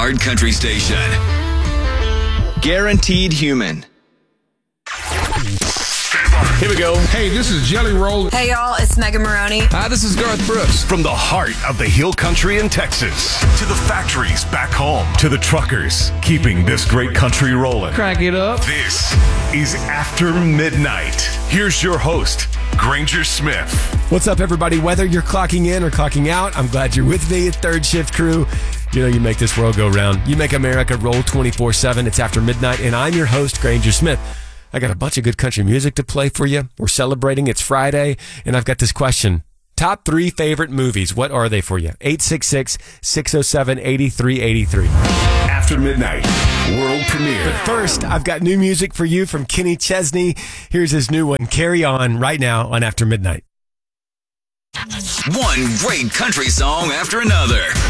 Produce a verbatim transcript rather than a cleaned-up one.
Heart Country Station. Guaranteed Human. Here we go. Hey, this is Jelly Roll. Hey, y'all, it's Megan Maroney. Hi, this is Garth Brooks. From the heart of the Hill Country in Texas to the factories back home to the truckers keeping this great country rolling. Crank it up. This is After Midnight. Here's your host, Granger Smith. What's up, everybody? Whether you're clocking in or clocking out, I'm glad you're with me. Third Shift Crew. You know, you make this world go round. You make America roll twenty-four seven. It's After Midnight, and I'm your host, Granger Smith. I got a bunch of good country music to play for you. We're celebrating. It's Friday, and I've got this question. Top three favorite movies. What are they for you? eight six six, six oh seven, eight three eight three. After Midnight, world premiere. But first, I've got new music for you from Kenny Chesney. Here's his new one, Carry On, right now on After Midnight. One great country song after another.